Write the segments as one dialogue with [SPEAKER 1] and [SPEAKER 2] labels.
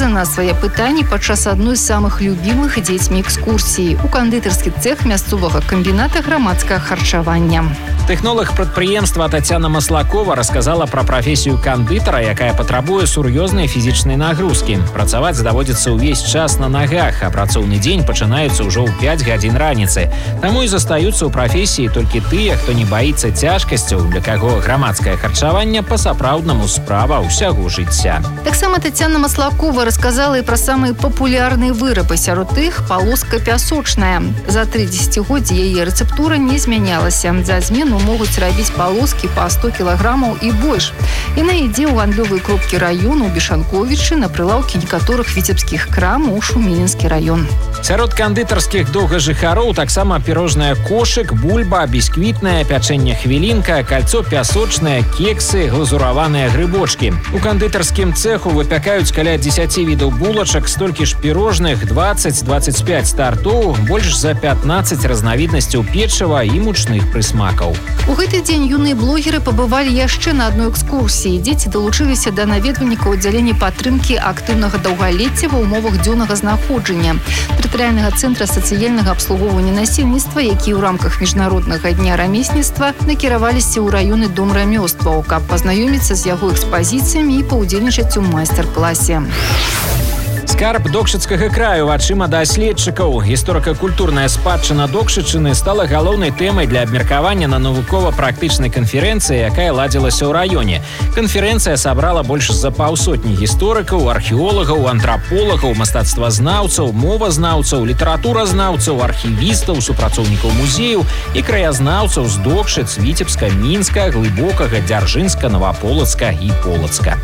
[SPEAKER 1] адказы на свае пытанні падчас адной з самых любімых дзецьмі экскурсій у кандытарскі цэх мясцовага камбіната грамадскага харчавання.
[SPEAKER 2] Тэхнолог прадпрыемства Тацяна Маслакова рассказала пра прафесію кандытара, якая патрабуе сур'ёзнай фізічнай нагрузкі. Працаваць даводзіцца ўвесь час на нагах, а працоўны дзень пачынаецца ўжо ў 5 гадзін раніцы. Таму і застаюцца ў прафесіі толькі тыя, хто не баіцца цяжкасцяў, для каго грамадскае харчаванне па-сапраўднаму справа ўсяго жыцця.
[SPEAKER 1] Таксама Тацяна Маслакова рассказала і пра самыя папулярныя вырабы, сярод іх палоска пясочная. За 3 дзесяцігоддзі яе рэцэптура не змянялася. За змену могуць рабіць палоскі па 100 кілаграмаў і больш. Яна ідзе ў гандлёвыя кропкі раёну ў Бешанковічы на прылаўкі некаторых віцебскіх крам у Шумілінскі раён.
[SPEAKER 2] Сярод кандытарскіх доўгажыхароў таксама пірожная кошык, бульба, бісквітная, пячэнне хвілінка, кальцо пясочнае, кексы, глазураваныя грыбочкі. У кандытарскім цэху выпякаюць каля 10 відаў булачак, столькі ж пірожных, 20-25 тартоў, больш за 15 разнавіднасцяў печыва і мучных прысмакаў.
[SPEAKER 1] У гэты дзень юныя блогеры пабывалі яшчэ на адной экскурсіі. Дзеці далучыліся да наведвальнікаў аддзялення падтрымкі актыўнага даўгалецця ва ўмовах дзённага знаходжання тэрытарыяльнага цэнтра сацыяльнага абслугоўвання насельніцтва, які ў рамках міжнароднага дня рамесніцтва накіраваліся ў раёны дом рамёстваў, каб пазнаёміцца з яго экспазіцыямі і паўдзельнічаць у майстар-класе.
[SPEAKER 2] Скарб Докшыцкага краю вачыма даследчыкаў. Гісторыка-культурная спадчына Докшычыны стала галоўнай тэмай для абмеркавання на навукова-практычнай канферэнцыі, якая ладзілася ў раёне. Канферэнцыя сабрала больш за паўсотні гісторыкаў, археолагаў, антраполагаў, мастацтвазнаўцаў, мовазнаўцаў, літаратуразнаўцаў, архівістаў, супрацоўнікаў музеяў і краязнаўцаў з Докшыц, Віцебска, Мінска, Глыбокага, Дзяржынска, Новаполацка і Полацка.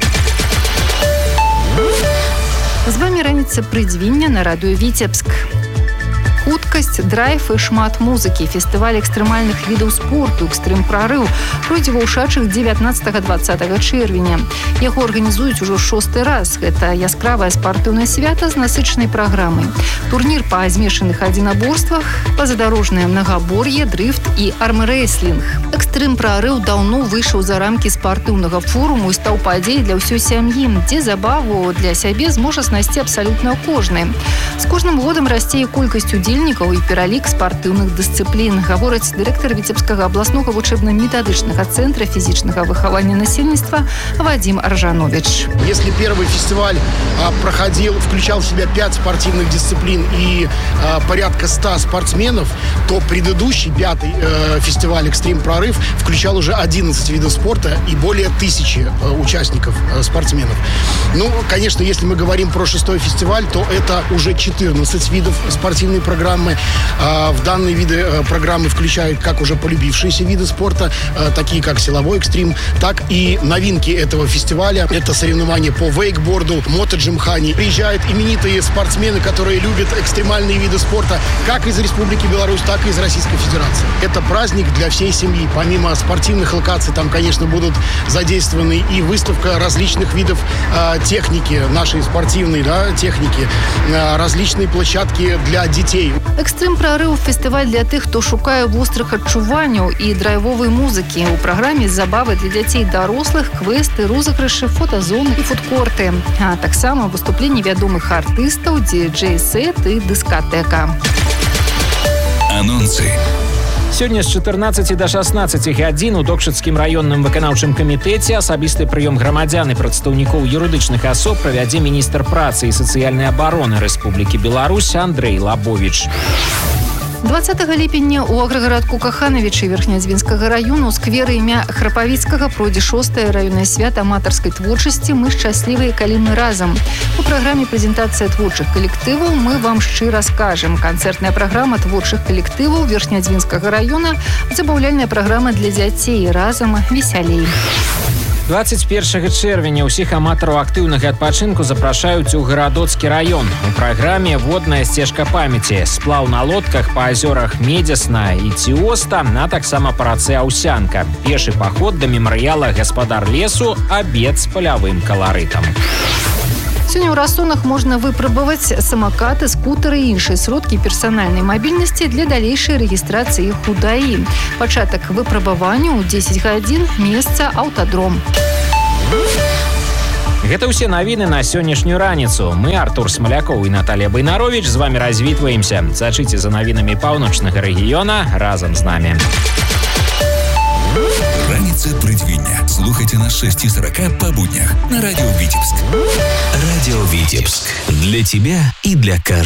[SPEAKER 1] З вамі раніца прыдзвіння на радыё Віцебск. Хуткасць, драйв і шмат музыкі. Фестываль экстрэмальных відаў спорту «Экстрым-прарыў» пройдзе ва ўшачых 19-20 чэрвеня. Яго арганізуюць ужо 6-й раз. Гэта яскравае спартыўнае свята з насычанай праграмай. Турнір па змешаных адзінаборствах, пазадарожнае мнагабор'е, дрыфт і армрэслінг. «Экстрым-прарыў» даўно выйшаў за рамкі спартыўнага форуму і стаў падзеяй для ўсёй сям'і, дзе забаву для сябе зможа знайсці абсалютна кожны. З кожным годам расце і колькасць удзельнікаў і пералік спартыўных дысцыплін, гаворыць дырэктар Віцебскага абласнога вучэбна-методычнага цэнтра фізічнага выхавання насельніцтва Вадим Аржанович.
[SPEAKER 3] Если первый фестиваль включал в себя 5 спортивных дисциплин и порядка 100 спортсменов, то предыдущий 5-й фестиваль «Экстрим-прорыв» включал уже 11 видов спорта и более 1000 участников, спортсменов. Ну, конечно, если мы говорим про 6-й фестиваль, то это уже 14 видов спортивной программы. В данные виды программы включают как уже полюбившиеся виды спорта, такие как силовой экстрим, так и новинки этого фестиваля. Это соревнования по вейкборду, мотоджимхане. Приезжают именитые спортсмены, которые любят экстремальные виды спорта как из Республики Беларусь, так и из Российской Федерации. Это праздник для всей семьи. Помимо спортивных локаций, там, конечно, будут задействованы и выставка различных видов техники, нашей спортивной техники, различные площадки для детей.
[SPEAKER 1] «Экстрым-прарыў» – фестываль для тых, хто шукае вострых адчуванняў і драйвовай музыкі. У праграме забавы для дзяцей і дарослых, квесты, розыгрышы, фотазоны і фудкорты. А таксама выступленні вядомых артыстаў, діджэй-сет і дыскатэка.
[SPEAKER 4] Анонсы.
[SPEAKER 2] Сёння з 14 до 16 гадзін у Докшыцкім раённым выканаўчым камітэце асабісты прыём грамадзян і прадстаўнікоў юрыдычных асоб правядзе міністр працы і сацыяльнай абароны Рэспублікі Беларусь Андрэй Лабовіч.
[SPEAKER 1] 20 ліпеня у аграгарадку Каханавічы Верхнядзвінскага раёну ў скверы імя Храпавіцкага пройдзе 6-е раённае свята аматарскай творчасці «Мы шчаслівыя, калі мы разам». У праграме прэзентацыя творчых калектываў «Мы вам шчыра скажам». Канцэртная праграма творчых калектываў Верхнядзвінскага раёна, забаўляльная праграма для дзяцей «Разам весялей».
[SPEAKER 2] 21 чэрвеня ўсіх аматараў актыўнага адпачынку запрашаюць у Гарадоцкі раён. У праграме водная сцежка памяці, сплаў на лодках па азёрах Медзясна і Ціоста, а таксама па рацэ Аўсянка. Пешы паход да мемарыяла «Гаспадар лесу», абед з палявым каларытам.
[SPEAKER 1] Сёння ў рассонах можна выпрабаваць самакаты, скутары і іншыя сродкі персанальнай мабільнасці для далейшай рэгістрацыі іх у ДАІ. Пачатак выпрабавання ў 10 гадзін, месца аўтадром.
[SPEAKER 2] Гэта ўсе навіны на сённяшнюю раніцу. Мы, Артур Смоляков і Наталья Байнарович, з вами развітваемся. Сачыце за навінамі паўночнага рэгіёна разам з намі.
[SPEAKER 4] Раніца прыдвіння. Слухайте на 6:40 по буднях на радио Витебск. Радио Витебск. Для тебя и для каждого.